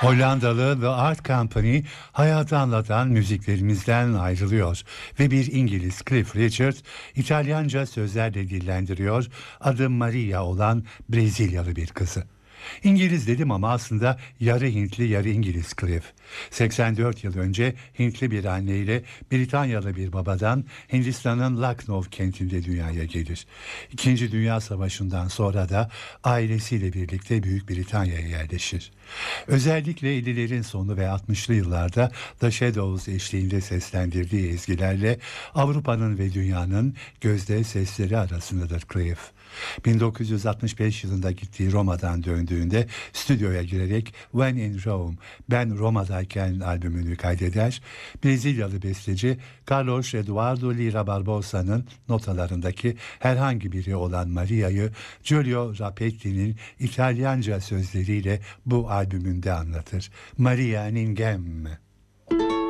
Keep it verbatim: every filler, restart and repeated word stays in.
Hollandalı The Art Company hayatı anlatan müziklerimizden ayrılıyor ve bir İngiliz Cliff Richard İtalyanca sözlerle dillendiriyor, adı Maria olan Brezilyalı bir kızı. İngiliz dedim ama aslında yarı Hintli yarı İngiliz Cliff. seksen dört yıl önce Hintli bir anneyle Britanyalı bir babadan Hindistan'ın Lucknow kentinde dünyaya gelir. İkinci Dünya Savaşı'ndan sonra da ailesiyle birlikte Büyük Britanya'ya yerleşir. Özellikle ellilerin sonu ve altmışlı yıllarda The Shadows eşliğinde seslendirdiği ezgilerle Avrupa'nın ve dünyanın gözde sesleri arasındadır Cliff. bin dokuz yüz altmış beş yılında gittiği Roma'dan döndüğünde stüdyoya girerek When in Rome, Ben Roma'dayken albümünü kaydeder. Brezilyalı besteci Carlos Eduardo Lira Barbosa'nın notalarındaki herhangi biri olan Maria'yı Giulio Rapetti'nin İtalyanca sözleriyle bu albümünde anlatır. Maria Ningem.